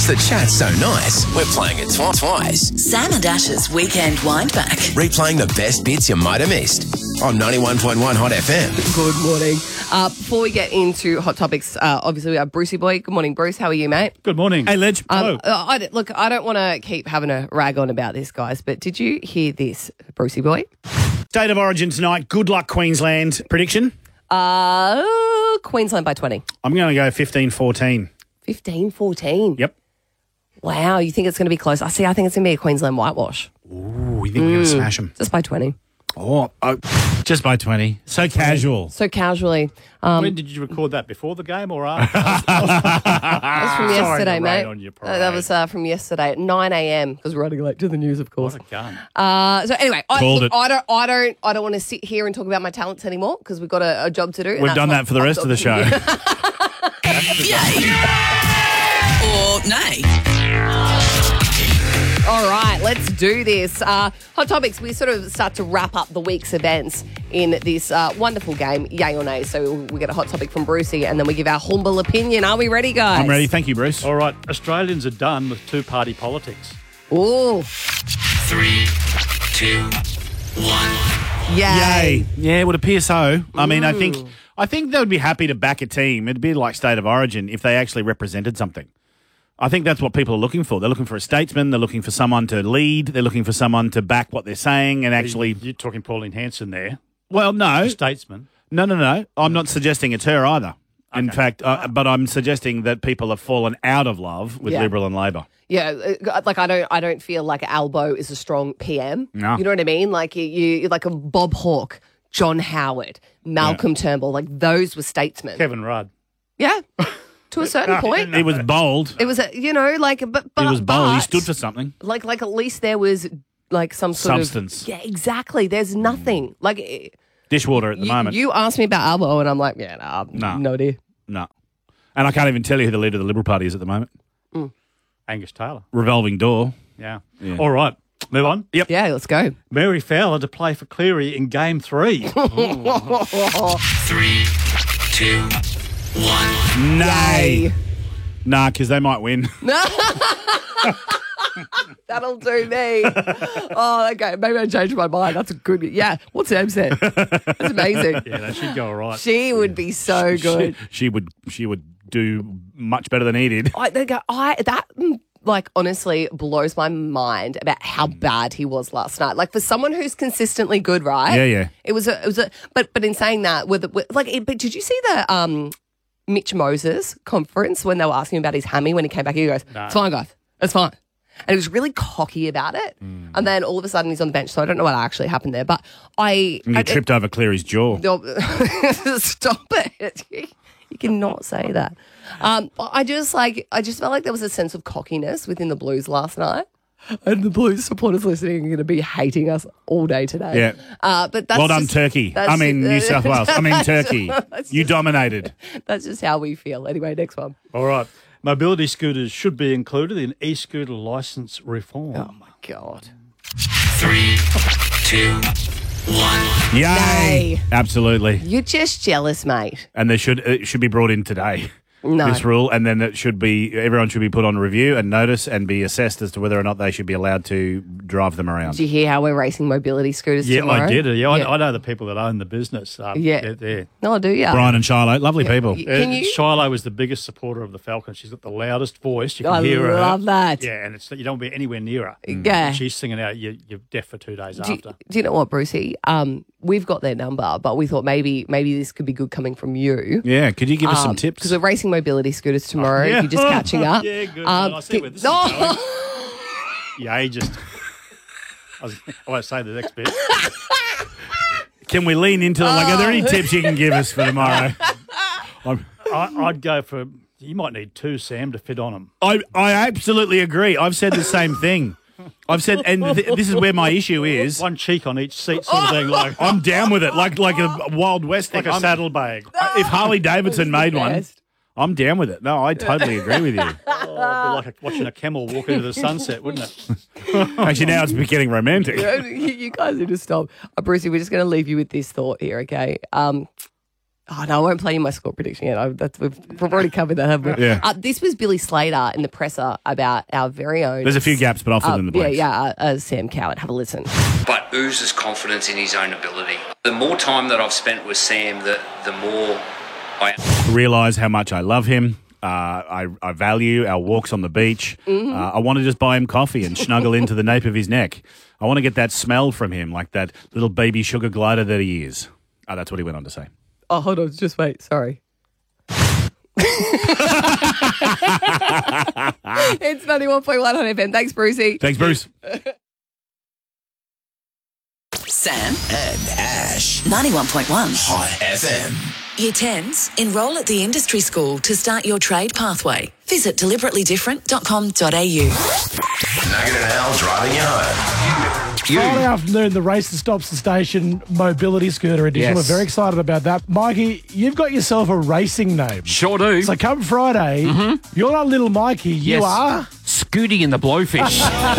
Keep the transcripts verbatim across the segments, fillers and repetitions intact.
Because the chat's so nice, we're playing it tw- twice. Sam and Ash's Weekend Windback. Replaying the best bits you might have missed on ninety-one point one Hot F M. Good morning. Uh, before we get into hot topics, uh, obviously we have Brucey Boy. Good morning, Bruce. How are you, mate? Good morning. Hey, Ledge. Um, uh, I, look, I don't want to keep having a rag on about this, guys, but did you hear this, Brucey Boy? State of origin tonight. Good luck, Queensland. Prediction? Uh, Queensland by twenty. I'm going to go fifteen fourteen. fifteen fourteen. Yep. Wow, you think it's going to be close? I see. I think it's going to be a Queensland whitewash. Ooh, you think we're going to smash them? Just by twenty. Oh, oh, Just by twenty. so casual. So casually. Um, When did you record that? Before the game or after? that was from yesterday, to mate. rain on your Uh, that parade. was uh, from yesterday at nine a.m. because we're running late to the news, of course. What a gun. Uh, so anyway, I, Called look, it. I don't, I don't, I don't want to sit here and talk about my talents anymore because we've got a, a job to do. and We've that's done what- that for the rest of the show. Yay. Or nay. All right, let's do this. Uh, hot topics. We sort of start to wrap up the week's events in this uh, wonderful game, yay or nay. So we get a hot topic from Brucey, and then we give our humble opinion. Are we ready, guys? I'm ready. Thank you, Bruce. All right, Australians are done with two-party politics. Ooh, Three, two, one. yay! Yay. Yeah, it would appear so. I mean, I think I think they would be happy to back a team. It'd be like State of Origin if they actually represented something. I think that's what people are looking for. They're looking for a statesman. They're looking for someone to lead. They're looking for someone to back what they're saying and actually. You're talking Pauline Hanson there, Well, no, statesman. no, no, no. I'm not suggesting it's her either. In fact, uh, but I'm suggesting that people have fallen out of love with Yeah. Liberal and Labor. Yeah, uh, like I don't, I don't feel like Albo is a strong P M. No. You know what I mean? Like you, you like a Bob Hawke, John Howard, Malcolm Turnbull. Like those were statesmen. Kevin Rudd. Yeah, to a certain point. He was bold. It was, a, you know, like, but, but He was bold. He but- stood for something. Like, like at least there was like some sort Substance. of yeah, exactly. There's nothing like it- Dishwater at the you, moment. you asked me about Albo, and I'm like, yeah, nah, No. no idea. No. And I can't even tell you who the leader of the Liberal Party is at the moment. Angus Taylor. Revolving door. Yeah. Yeah. All right, move on. Yep. Yeah, let's go. Mary Fowler to play for Cleary in game three. Three, two, one. Nay. Nah, because they might win. That'll do me. Oh, okay. Maybe I changed my mind. That's a good. Yeah. What's Sam said? That's amazing. Yeah, that should go all right. She would be so good. She, she would she would do much better than he did. I they go. I that mm, like honestly blows my mind about how bad he was last night. Like for someone who's consistently good, right? Yeah, yeah. It was a. It was a. But but in saying that, with, with like, it, but did you see the um Mitch Moses conference when they were asking about his hammy when he came back? He goes, "It's fine, guys. It's fine." And he was really cocky about it. Mm. And then all of a sudden he's on the bench. So I don't know what actually happened there. But I... And he I, tripped over Cleary's jaw. Stop it. You cannot say that. Um, I just like... I just felt like there was a sense of cockiness within the Blues last night. And the Blues supporters listening are going to be hating us all day today. Yeah. Uh, but that's Well done, just- Turkey. that's I mean, just- New South Wales. I mean, that's Turkey. just- that's You just- dominated. That's just how we feel. Anyway, next one. All right. Mobility scooters should be included in e-scooter licence reform. Oh, my God. Three, two, one. Yay. Nay. Absolutely. You're just jealous, mate. And they should it should be brought in today. No. This rule, and then it should be everyone should be put on review and notice and be assessed as to whether or not they should be allowed to drive them around. Did you hear how we're racing mobility scooters Yeah, tomorrow? I did. Yeah, Yeah. I, I know the people that own the business. Um, Yeah. They're there. No, do you? Brian and Shiloh, lovely people. y- Can Uh, you- Shiloh was the biggest supporter of the Falcon. She's got the loudest voice. You can I hear her. love that. Yeah, and it's you don't be anywhere near her. Yeah. She's singing out. You, you're deaf for two days Do, after. do you know what, Brucey? Um, we've got their number, but we thought maybe maybe this could be good coming from you. Yeah, could you give us some tips? Because we're racing mobility scooters tomorrow. If you're just catching up. Yeah, good. Um, I see where this is no. going. Yeah, he just. I, was, I won't say the next bit. Can we lean into like? Are there Oh. any tips you can give us for tomorrow? I'm- I, I'd go for. You might need two, Sam, to fit on them. I I absolutely agree. I've said the same thing. I've said, and th- this is where my issue is. One cheek on each seat, sort of thing, like I'm down with it, like like a Wild West thing. like a I'm- saddlebag. If Harley Davidson made one, best. I'm down with it. No, I totally agree with you. Oh, it'd be like a, watching a camel walk into the sunset, wouldn't it? Actually, now it's getting romantic. you, you guys need to stop. Uh, Brucey, we're just going to leave you with this thought here, okay? Um, Oh, no, I won't play you my score prediction yet. I, that's, we've, we've already covered that, haven't we? Yeah. Uh, this was Billy Slater in the presser about our very own... There's a few gaps, but I'll fill uh, in the Yeah, blanks. yeah, uh, uh, Sam Coward. Have a listen. But oozes confidence in his own ability. The more time that I've spent with Sam, the, the more I... Realise how much I love him. Uh, I, I value our walks on the beach. Mm-hmm. Uh, I want to just buy him coffee and snuggle into the nape of his neck. I want to get that smell from him, like that little baby sugar glider that he is. Oh, that's what he went on to say. Oh, hold on. Just wait. Sorry. It's ninety-one point one on F M. Thanks, Brucey. Thanks, Bruce. Sam, And Ash. ninety-one point one. Hot F M. Year tens, enrol at the industry school to start your trade pathway. Visit deliberately different dot com dot a u. Nugget and Al driving you home. Friday afternoon, the Race and Stops the Station Mobility Scooter Edition. Yes. We're very excited about that. Mikey, you've got yourself a racing name. Sure do. So come Friday, you're not little Mikey, you Yes. are... Scooty and the Blowfish.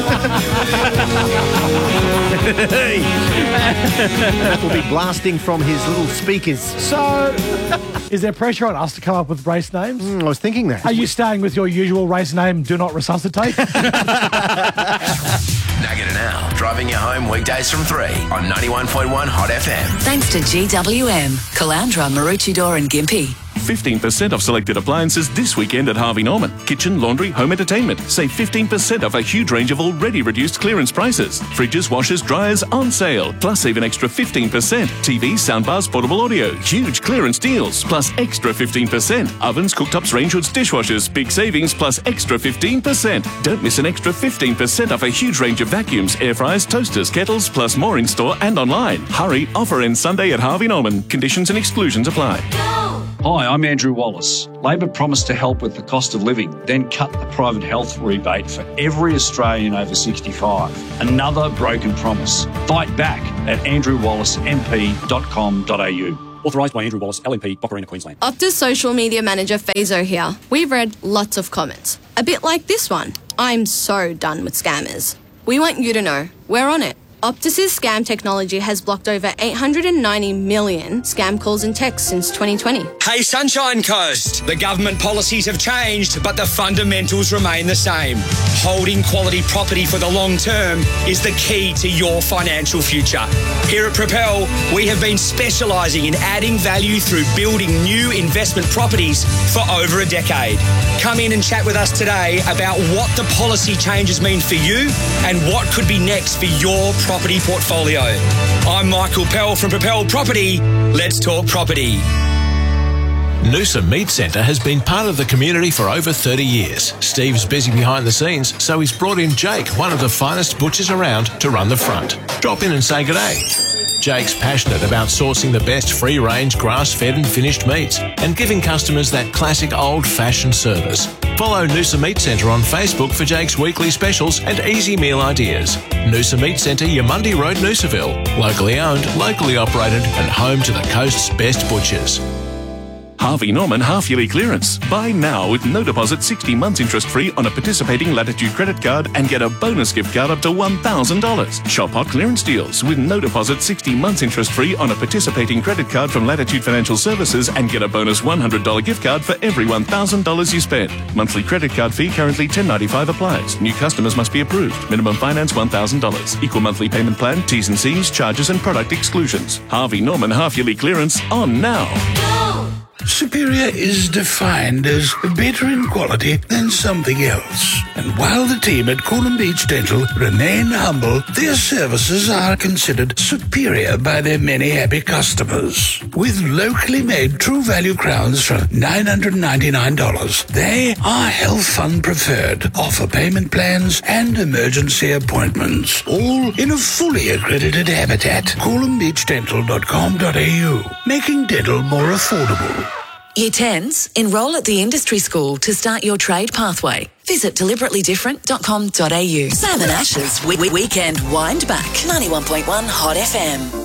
That will be blasting from his little speakers. So, is there pressure on us to come up with race names? Mm, I was thinking that. Are you staying with your usual race name, Do Not Resuscitate? Nugget and Al driving you home weekdays from three on ninety-one point one Hot F M. Thanks to G W M, Caloundra, Maroochydore and Gympie. fifteen percent off selected appliances this weekend at Harvey Norman. Kitchen, laundry, home entertainment. Save fifteen percent off a huge range of already reduced clearance prices. Fridges, washers, dryers on sale. Plus save an extra fifteen percent. T Vs, soundbars, portable audio. Huge clearance deals. Plus extra fifteen percent. Ovens, cooktops, range hoods, dishwashers. Big savings plus extra fifteen percent. Don't miss an extra fifteen percent off a huge range of vacuums, air fryers, toasters, kettles, plus more in store and online. Hurry, offer ends Sunday at Harvey Norman. Conditions and exclusions apply. Hi, I'm Andrew Wallace. Labor promised to help with the cost of living, then cut the private health rebate for every Australian over sixty-five. Another broken promise. Fight back at andrew wallace m p dot com dot a u. Authorised by Andrew Wallace, L M P, Boccarina, Queensland. Optus social media manager Fazo here. We've read lots of comments. A bit like this one. I'm so done with scammers. We want you to know we're on it. Optus's scam technology has blocked over eight hundred ninety million scam calls and texts since twenty twenty. Hey Sunshine Coast, the government policies have changed, but the fundamentals remain the same. Holding quality property for the long term is the key to your financial future. Here at Propel, we have been specialising in adding value through building new investment properties for over a decade. Come in and chat with us today about what the policy changes mean for you and what could be next for your property. property portfolio. I'm Michael Pell from Propel Property. Let's talk property. Noosa Meat Centre has been part of the community for over thirty years. Steve's busy behind the scenes, so he's brought in Jake, one of the finest butchers around, to run the front. Drop in and say good day. Jake's passionate about sourcing the best free-range, grass-fed and finished meats and giving customers that classic old-fashioned service. Follow Noosa Meat Centre on Facebook for Jake's weekly specials and easy meal ideas. Noosa Meat Centre, Yamundi Road, Noosaville. Locally owned, locally operated and home to the coast's best butchers. Harvey Norman half-yearly clearance. Buy now with no deposit, sixty months interest-free on a participating Latitude credit card and get a bonus gift card up to one thousand dollars. Shop hot clearance deals with no deposit, sixty months interest-free on a participating credit card from Latitude Financial Services and get a bonus one hundred dollars gift card for every one thousand dollars you spend. Monthly credit card fee currently ten dollars and ninety-five cents applies. New customers must be approved. Minimum finance one thousand dollars. Equal monthly payment plan, T's and C's, charges and product exclusions. Harvey Norman half-yearly clearance on now. Superior is defined as better in quality than something else. And while the team at Coolum Beach Dental remain humble, their services are considered superior by their many happy customers. With locally made True Value crowns from nine hundred ninety-nine dollars, they are Health Fund preferred, offer payment plans and emergency appointments, all in a fully accredited habitat. coolum beach dental dot com dot a u, making dental more affordable. Year tens, enrol at the industry school to start your trade pathway. Visit deliberately different dot com dot a u. Sam and Ash's we- we- Weekend Wind Back. ninety-one point one Hot F M.